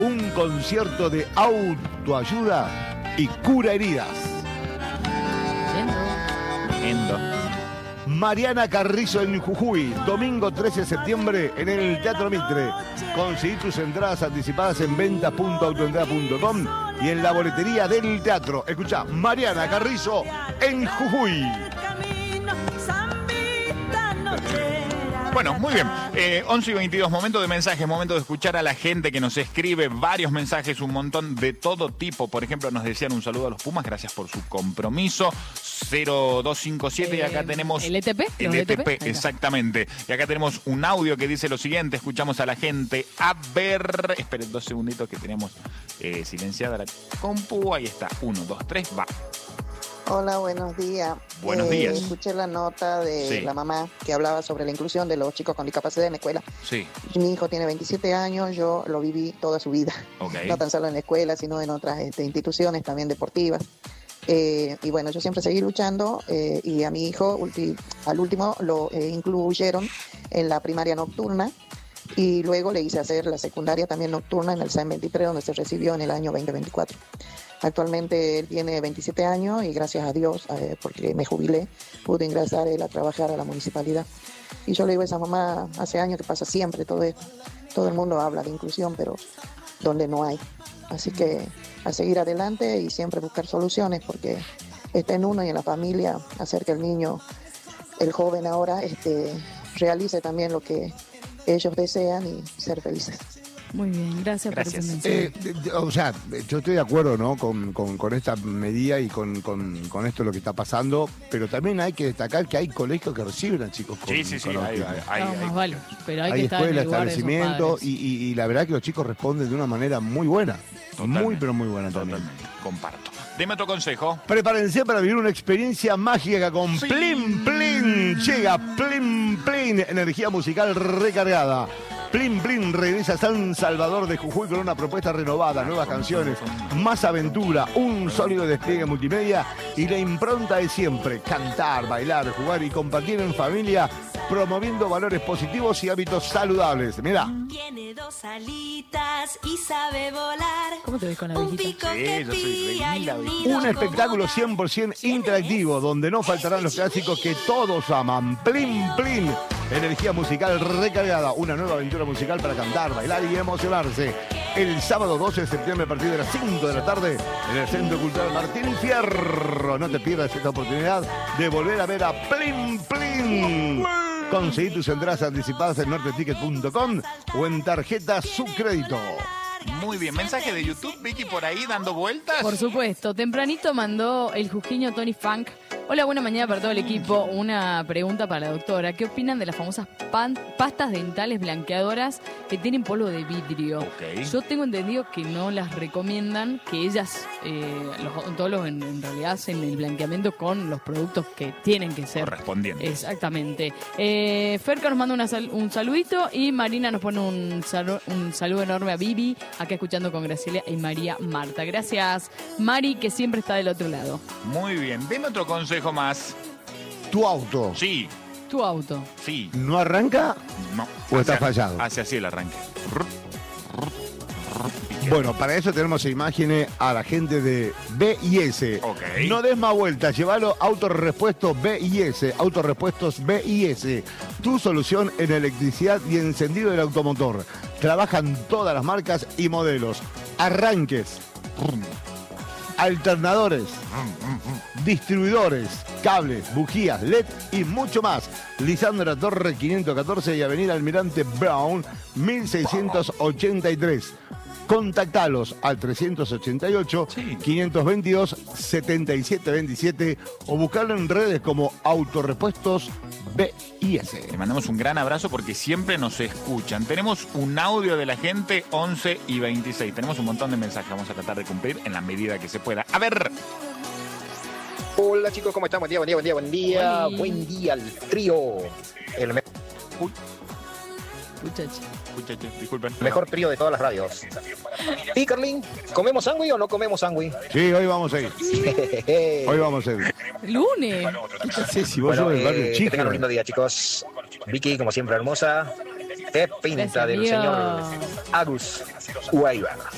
un concierto de autoayuda y cura heridas. Endo. Mariana Carrizo en Jujuy, domingo 13 de septiembre en el Teatro Mitre. Conseguí tus entradas anticipadas en ventas.autoentrada.com y en la boletería del teatro. Escuchá, Mariana Carrizo en Jujuy. Bueno, muy bien. 11 y 22, momento de mensajes, momento de escuchar a la gente que nos escribe varios mensajes, un montón de todo tipo. Por ejemplo, nos decían un saludo a los Pumas, gracias por su compromiso. 0257 y acá tenemos... ¿El ETP? El ETP, exactamente. Y acá tenemos un audio que dice lo siguiente, escuchamos a la gente. A ver, esperen 2 segunditos que tenemos silenciada la compu. Ahí está, 1, 2, 3, va. Hola, buenos días. Buenos días. Escuché la nota de la mamá que hablaba sobre la inclusión de los chicos con discapacidad en la escuela. Sí. Mi hijo tiene 27 años, yo lo viví toda su vida. Okay. No tan solo en la escuela, sino en otras instituciones también deportivas. Y bueno, yo siempre seguí luchando y a mi hijo al último lo incluyeron en la primaria nocturna y luego le hice hacer la secundaria también nocturna en el SAEM 23, donde se recibió en el año 2024. Actualmente él tiene 27 años y gracias a Dios, porque me jubilé, pude ingresar él a trabajar a la municipalidad. Y yo le digo a esa mamá, hace años que pasa siempre todo esto. Todo el mundo habla de inclusión, pero donde no hay. Así que a seguir adelante y siempre buscar soluciones, porque está en uno y en la familia hacer que el niño, el joven ahora, realice también lo que ellos desean y ser felices. Muy bien, gracias. Por ese mensaje. O sea, yo estoy de acuerdo, ¿no? con esta medida y con esto lo que está pasando, pero también hay que destacar que hay colegios que reciben a chicos con Sí, con autismo. Más vale, pero hay que estar escuela, en el lugar de esos establecimiento padres. y la verdad que los chicos responden de una manera muy buena. Totalmente. Muy, pero muy buena también. Totalmente, comparto. Deme otro consejo. Prepárense para vivir una experiencia mágica con Plin Plin. Llega Plin Plin, energía musical recargada. Plin Plin regresa a San Salvador de Jujuy con una propuesta renovada, nuevas canciones, más aventura, un sólido despliegue multimedia y la impronta de siempre, cantar, bailar, jugar y compartir en familia, promoviendo valores positivos y hábitos saludables. Mirá. Tiene 2 alitas y sabe volar. ¿Cómo te ves con la Un viejita? pico Sí, que yo soy pilla y re un linda, nido Un espectáculo 100% interactivo donde no faltarán los clásicos que todos aman. Plin Plin, energía musical recargada, una nueva aventura musical para cantar, bailar y emocionarse. El sábado 12 de septiembre a partir de las 5 de la tarde en el Centro Cultural Martín Fierro. No te pierdas esta oportunidad de volver a ver a Plin Plin. Conseguí tus entradas anticipadas en norteticket.com o en tarjeta Subcrédito. Muy bien, mensaje de YouTube, Vicky, por ahí dando vueltas. Por supuesto, tempranito mandó el jujeño Tony Funk. Hola, buena mañana para todo el equipo. Una pregunta para la doctora. ¿Qué opinan de las famosas pastas dentales blanqueadoras que tienen polvo de vidrio? Ok. Yo tengo entendido que no las recomiendan, que ellas, los odontólogos en realidad hacen el blanqueamiento con los productos que tienen que ser. Correspondiente. Exactamente. Ferca nos manda un saludito y Marina nos pone un saludo enorme a Vivi, acá escuchando con Graciela y María Marta. Gracias, Mari, que siempre está del otro lado. Muy bien, deme otro consejo más. ¿Tu auto Sí, Tu auto. sí, no arranca? no. ¿O está fallado? Hace así el arranque. Bueno, para eso tenemos imágenes a la gente de BIS. Ok. No des más vueltas, llévalo Autorepuestos BIS. Autorepuestos BIS. Tu solución en electricidad y encendido del automotor. Trabajan todas las marcas y modelos. Arranques. Alternadores. Distribuidores. Cables, bujías, LED y mucho más. Lisandro Torre 514 y Avenida Almirante Brown 1683. Contactalos al 388-522-7727 o buscarlo en redes como Autorepuestos BIS. Le mandamos un gran abrazo porque siempre nos escuchan. Tenemos un audio de la gente 11 y 26. Tenemos un montón de mensajes. Vamos a tratar de cumplir en la medida que se pueda. A ver. Hola chicos, ¿cómo están? Buen día. Buen Buen día al trío. El Muchacho. Disculpen. mejor trío de todas las radios. ¿Y Carlín? ¿Comemos sándwich o no comemos sándwich? Sí, hoy vamos a ir. Hoy vamos a ir. Lunes. No sé si vos Bueno, sos del barrio que chico. tengan un lindo día, chicos. Vicky, como siempre, hermosa. Qué pinta Gracias, del Dios. señor Agus Huayba.